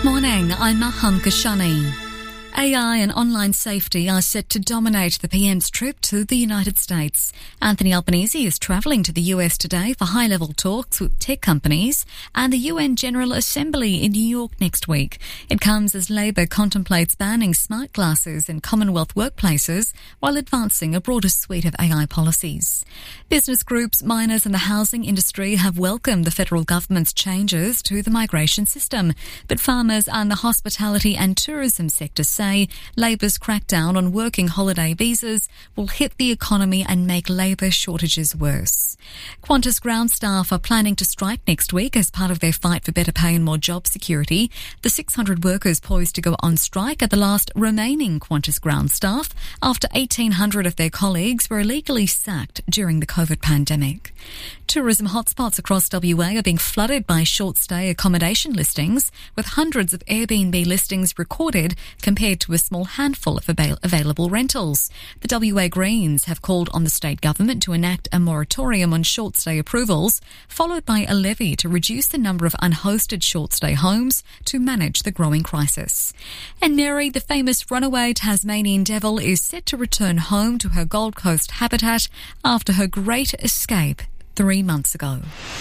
Morning, I'm Maham Kashani. AI and online safety are set to dominate the PM's trip to the United States. Anthony Albanese is travelling to the US today for high-level talks with tech companies and the UN General Assembly in New York next week. It comes as Labor contemplates banning smart glasses in Commonwealth workplaces while advancing a broader suite of AI policies. Business groups, miners and the housing industry have welcomed the federal government's changes to the migration system, but farmers and the hospitality and tourism sector say Labor's crackdown on working holiday visas will hit the economy and make labour shortages worse. Qantas ground staff are planning to strike next week as part of their fight for better pay and more job security. The 600 workers poised to go on strike are the last remaining Qantas ground staff after 1,800 of their colleagues were illegally sacked during the COVID pandemic. Tourism hotspots across WA are being flooded by short-stay accommodation listings, with hundreds of Airbnb listings recorded compared to a small handful of available rentals. The WA Greens have called on the state government to enact a moratorium on short-stay approvals, followed by a levy to reduce the number of unhosted short-stay homes to manage the growing crisis. And Mary, the famous runaway Tasmanian devil, is set to return home to her Gold Coast habitat after her great escape 3 months ago.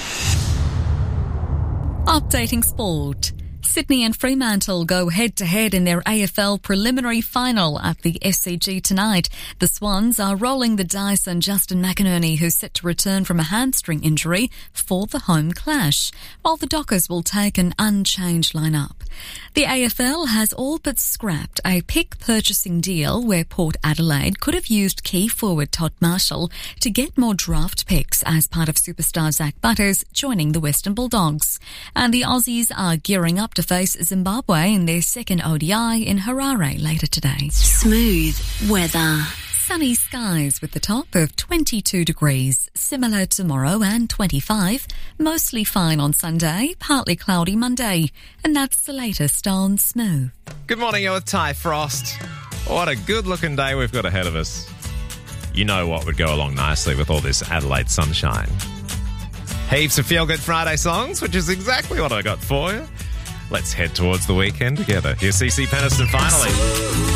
Updating sport. Sydney and Fremantle go head-to-head in their AFL preliminary final at the SCG tonight. The Swans are rolling the dice on Justin McInerney, who's set to return from a hamstring injury for the home clash, while the Dockers will take an unchanged lineup. The AFL has all but scrapped a pick purchasing deal where Port Adelaide could have used key forward Todd Marshall to get more draft picks as part of superstar Zach Butters joining the Western Bulldogs. And the Aussies are gearing up to face Zimbabwe in their second ODI in Harare later today. Smooth weather. Sunny skies with the top of 22 degrees, similar tomorrow, and 25. Mostly fine on Sunday, partly cloudy Monday. And that's the latest on Smooth. Good morning, you're with Ty Frost. What a good-looking day we've got ahead of us. You know what would go along nicely with all this Adelaide sunshine. Heaps of feel-good Friday songs, which is exactly what I got for you. Let's head towards the weekend together. Here's CeCe Peniston finally.